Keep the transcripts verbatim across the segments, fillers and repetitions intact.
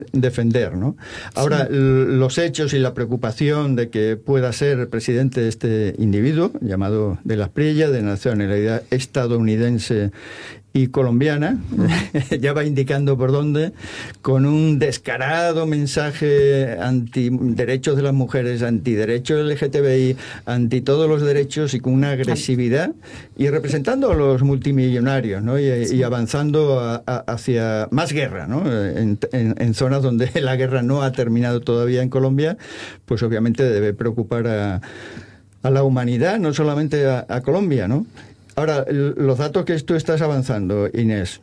defender, ¿no? Ahora, sí. los hechos y la preocupación de que pueda ser presidente este individuo, llamado de las Priellas, de nacionalidad estadounidense y colombiana, ya va indicando por dónde, con un descarado mensaje anti derechos de las mujeres, anti derechos L G T B I, anti todos los derechos, y con una agresividad, y representando a los multimillonarios, ¿no? y, sí. y avanzando a, a, hacia más guerra, ¿no? en, en, en zonas donde la guerra no ha terminado todavía en Colombia, pues obviamente debe preocupar a, a la humanidad, no solamente a, a Colombia, ¿no? Ahora, los datos que tú estás avanzando, Inés,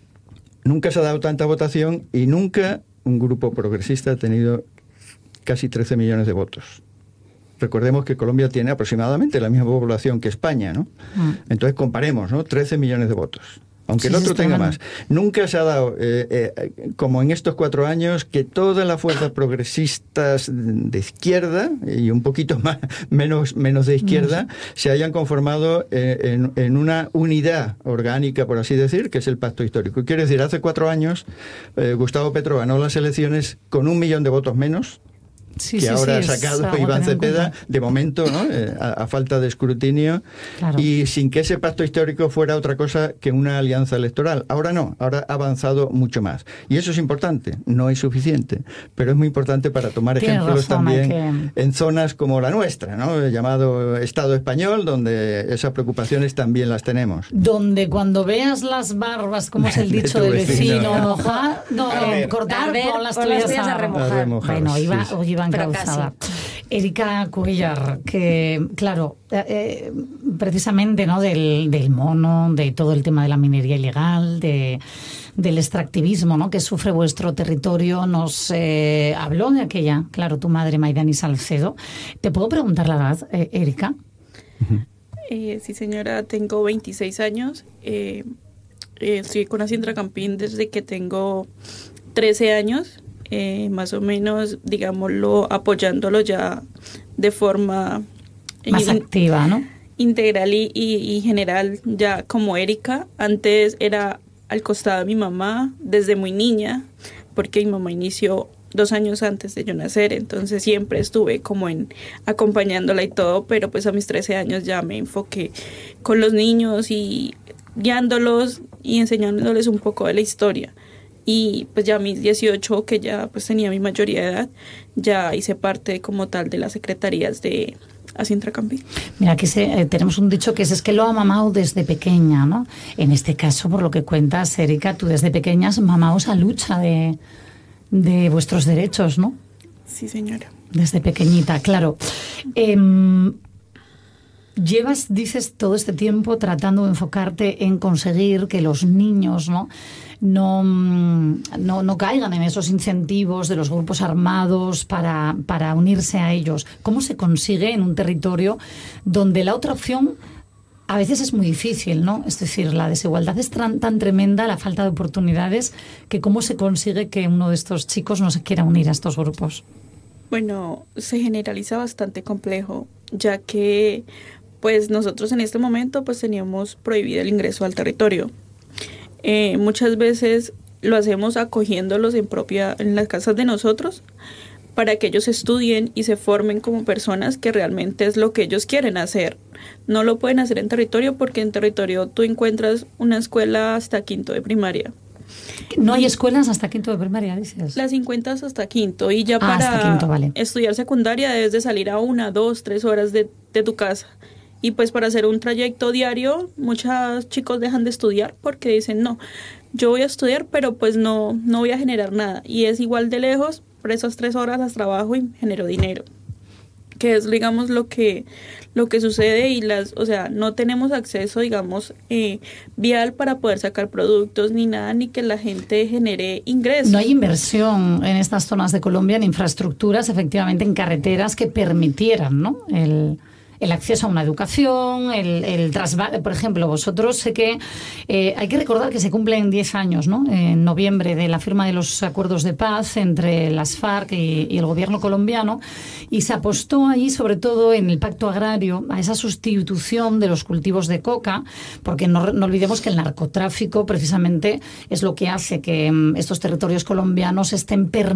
nunca se ha dado tanta votación y nunca un grupo progresista ha tenido casi trece millones de votos. Recordemos que Colombia tiene aproximadamente la misma población que España, ¿no? Mm. Entonces comparemos, ¿no? trece millones de votos. Aunque sí, el otro tenga más. Nunca se ha dado, eh, eh, como en estos cuatro años, que todas las fuerzas progresistas de izquierda, y un poquito más menos, menos de izquierda, no sé. se hayan conformado eh, en, en una unidad orgánica, por así decir, que es el pacto histórico. Quiero decir, hace cuatro años, eh, Gustavo Petro ganó las elecciones con un millón de votos menos, sí, que sí, ahora sí, ha sacado Iván Cepeda, de momento, ¿no? eh, a, a falta de escrutinio, claro. y sin que ese pacto histórico fuera otra cosa que una alianza electoral. Ahora no, ahora ha avanzado mucho más. Y eso es importante, no es suficiente, pero es muy importante para tomar Tienes ejemplos razón, también que... en zonas como la nuestra, ¿no? El llamado Estado español, donde esas preocupaciones también las tenemos. Donde cuando veas las barbas, como es el dicho del vecino, vecino mojar, no, no cortar, con las tuyas a, a remojar. A remojar. Bueno, iba, sí, sí. iba Causada. Erika Cuéllar, que claro, eh, precisamente, ¿no? del, del mono, de todo el tema de la minería ilegal, de, del extractivismo, ¿no? que sufre vuestro territorio, nos eh, habló de aquella, claro, tu madre Maidani Salcedo. ¿Te puedo preguntar la edad, eh, Erika? Uh-huh. eh, sí, señora, tengo veintiséis años. Eh, eh, estoy con Asintra Campín desde que tengo trece años. Eh, más o menos, digámoslo, apoyándolo ya de forma más in, activa, ¿no? Integral y, y, y general, ya como Erika. Antes era al costado de mi mamá desde muy niña, porque mi mamá inició dos años antes de yo nacer, entonces siempre estuve como en acompañándola y todo, pero pues a mis trece años ya me enfoqué con los niños y guiándolos y enseñándoles un poco de la historia. Y pues ya a mis dieciocho, que ya pues tenía mi mayoría de edad, ya hice parte como tal de las secretarías de Asintra Campín. Mira, aquí se, eh, tenemos un dicho que es, es que lo ha mamado desde pequeña, ¿no? En este caso, por lo que cuentas, Erika, tú desde pequeña has mamado esa lucha de, de vuestros derechos, ¿no? Sí, señora. Desde pequeñita, claro. Eh, Llevas, dices, todo este tiempo tratando de enfocarte en conseguir que los niños, ¿no? No, no, no caigan en esos incentivos de los grupos armados para, para unirse a ellos. ¿Cómo se consigue en un territorio donde la otra opción a veces es muy difícil, ¿no? Es decir, la desigualdad es tan, tan tremenda, la falta de oportunidades, que cómo se consigue que uno de estos chicos no se quiera unir a estos grupos? Bueno, se generaliza bastante complejo, ya que pues nosotros en este momento pues teníamos prohibido el ingreso al territorio. Eh, muchas veces lo hacemos acogiéndolos en propia en las casas de nosotros para que ellos estudien y se formen como personas, que realmente es lo que ellos quieren hacer. No lo pueden hacer en territorio porque en territorio tú encuentras una escuela hasta quinto de primaria. No hay escuelas hasta quinto de primaria, dices. Las cincuenta hasta quinto, y ya ah, para quinto, vale. estudiar secundaria debes de salir a una, dos, tres horas de, de tu casa. Y pues para hacer un trayecto diario, muchos chicos dejan de estudiar porque dicen, no, yo voy a estudiar, pero pues no, no voy a generar nada. Y es igual de lejos, por esas tres horas las trabajo y genero dinero. Que es, digamos, lo que lo que sucede, y las, o sea, no tenemos acceso, digamos, eh, vial para poder sacar productos ni nada, ni que la gente genere ingresos. No hay inversión en estas zonas de Colombia, en infraestructuras, efectivamente, en carreteras que permitieran, ¿no?, el... el acceso a una educación, el, el trasvase. Por ejemplo, vosotros, sé que eh, hay que recordar que se cumplen diez años, ¿no?, en noviembre, de la firma de los acuerdos de paz entre las FARC y, y el gobierno colombiano, y se apostó ahí sobre todo en el pacto agrario a esa sustitución de los cultivos de coca, porque no, no olvidemos que el narcotráfico precisamente es lo que hace que um, estos territorios colombianos estén permitidos